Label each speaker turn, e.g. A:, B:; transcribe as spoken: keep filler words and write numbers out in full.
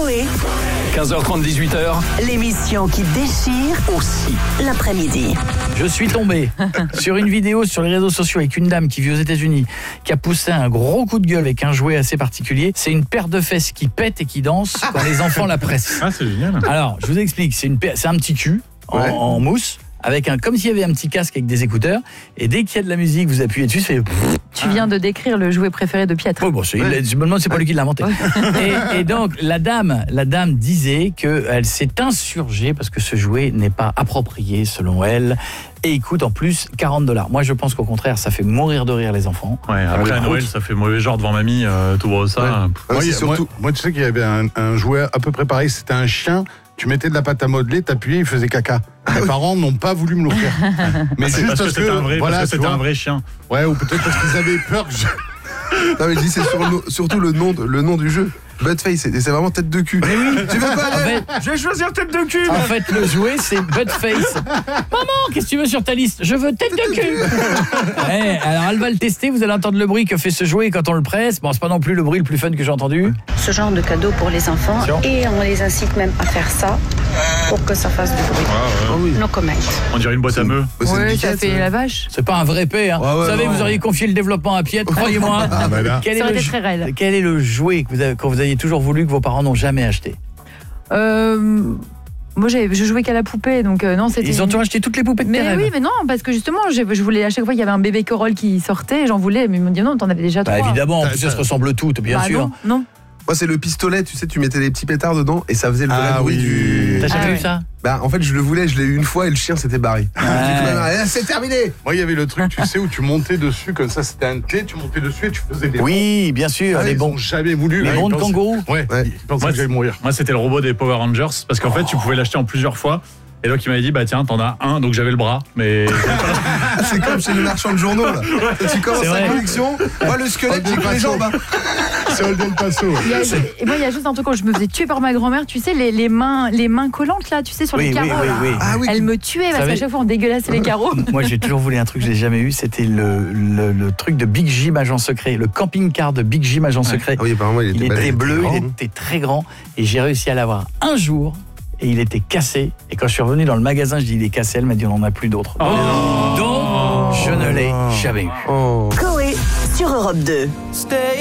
A: Coé.
B: quinze heures trente, dix-huit heures.
A: L'émission qui déchire
B: Aussi.
A: l'après-midi.
C: Je suis tombé sur une vidéo sur les réseaux sociaux avec une dame qui vit aux États-Unis, qui a poussé un gros coup de gueule avec un jouet assez particulier. C'est une paire de fesses qui pète et qui danse quand les enfants la pressent.
D: Ah, c'est génial.
C: Alors, je vous explique, c'est une paire- c'est un petit cul en,
E: Ouais.
C: en mousse. Avec un, comme s'il y avait un petit casque avec des écouteurs, et dès qu'il y a de la musique, vous appuyez dessus, ça fait.
F: Tu viens de décrire le jouet préféré de Pietre.
C: Oh, bon, c'est, il l'a- je me demande, c'est pas lui qui l'a inventé. Et, et donc, la dame, la dame disait qu'elle s'est insurgée parce que ce jouet n'est pas approprié selon elle, et il coûte en plus quarante dollars. Moi, je pense qu'au contraire, ça fait mourir de rire les enfants.
D: Ouais, après
C: Ah oui,
D: Noël,
C: route.
D: ça fait mauvais genre devant mamie, euh, tout beau ça.
E: Ouais.
D: Pff,
E: Ah,
G: Moi,
E: c'est
G: il y a- moi-
E: surtout...
G: moi, tu sais qu'il y avait un, un jouet à peu près pareil, c'était un chien, tu mettais de la pâte à modeler, t'appuyais, il faisait caca. Mes parents n'ont pas voulu me l'offrir. Mais
D: c'est parce que c'était un vrai,
G: voilà,
D: parce que
G: tu
D: c'était
G: vois.
D: un vrai chien.
G: Ouais, ou peut-être parce qu'ils avaient peur que je...
E: Non mais je dis c'est sur le- surtout le nom, de- le nom du jeu. Buttface, c'est c'est vraiment tête de cul. Tu veux pas
C: En fait,
E: Je vais choisir tête de cul.
C: en fait, le jouet, c'est Buttface. Maman, qu'est-ce que tu veux sur ta liste? Je veux tête de cul. Ouais, alors, elle va le tester. Vous allez entendre le bruit que fait ce jouet quand on le presse. Bon, c'est pas non plus le bruit le plus fun que j'ai entendu.
H: ce genre de cadeau pour les enfants
C: Attention.
H: et on les incite même à faire ça pour que ça fasse du bruit.
E: Ah oui.
H: No comment.
D: On dirait une boîte à meux.
E: Bah, c'est une
F: Ouais, ça
E: piquette,
F: fait
E: ouais.
F: la vache.
C: C'est pas un vrai P, hein.
E: Ouais, ouais,
C: vous savez,
E: non.
C: vous auriez confié le développement à Piette, croyez-moi.
G: Ah, bah là.
C: Quel,
F: Ça
C: est
F: aurait
C: le,
F: été très réel.
C: quel est le jouet que vous avez, quand vous aviez toujours voulu que vos parents n'ont jamais acheté?
F: Euh, moi, j'ai- je jouais qu'à la poupée, donc euh, non, c'était.
C: Ils ont toujours acheté toutes les poupées de tes
F: Mais
C: rêves.
F: oui, mais non, parce que justement, je, je voulais à chaque fois il y avait un bébé Corolle qui sortait, et j'en voulais, mais ils m'ont dit non, t'en avais déjà
C: Bah,
F: trois.
C: évidemment, en
G: T'as-
C: plus
G: t'as-
C: elles se ressemblent toutes, bien
F: Bah,
C: sûr.
F: Non, non.
E: Moi c'est le pistolet, tu sais, tu mettais des petits pétards dedans et ça faisait le vrai
G: Ah
E: bruit
G: oui.
E: du.
C: T'as jamais
F: Ah
C: eu
F: ouais.
C: ça?
E: Bah en fait je le voulais, je l'ai eu une fois et le chien s'était barré. Du coup, ma mère, eh, c'est terminé.
G: Moi, il y avait le truc, tu sais, où tu montais dessus, comme ça, c'était un clé, tu montais dessus et tu faisais des
C: Oui, bien sûr,
G: Ah,
C: les
G: ils
C: bons.
G: ont jamais voulu.
C: les
G: là,
C: bons
G: ils
C: de
G: pensaient-
C: kangourou.
G: Ouais,
E: Ouais.
G: ils pensaient
D: Moi,
G: que j'allais mourir.
D: Moi, c'était le robot des Power Rangers, parce qu'en fait, tu pouvais l'acheter en plusieurs fois. Et donc, il m'avait dit, bah tiens, t'en as un, donc j'avais le bras. Mais
E: Ah, c'est comme chez les marchands de journaux là. Tu commences
C: C'est
E: la
C: vrai.
E: collection, moi le squelette j'ai que les jambes. hein.
G: C'est Holden Paso.
F: Il y a- et moi, il y a juste un truc quand je me faisais tuer par ma grand-mère, tu sais, les, les mains, les mains collantes là, tu sais, sur
C: Oui,
F: les
C: oui,
F: carreaux.
C: oui,
F: là.
C: oui.
E: Ah oui.
F: Elle me tuait parce
C: savez-
F: qu'à chaque fois on dégueulassait les carreaux.
C: Moi, j'ai toujours voulu un truc que j'ai jamais eu, c'était le, le, le truc de Big Jim Agent Secret, le camping-car de Big Jim Agent Secret.
E: Ah oui apparemment il était
C: Il
E: balèze,
C: était bleu,
E: grand,
C: il
E: hein.
C: était très grand, et j'ai réussi à l'avoir un jour, et il était cassé. Et quand je suis revenu dans le magasin, je dis il est cassé, elle m'a dit on n'en a plus d'autres. Donc, je ne l'ai jamais eu.
E: Oh.
A: Coé sur Europe deux.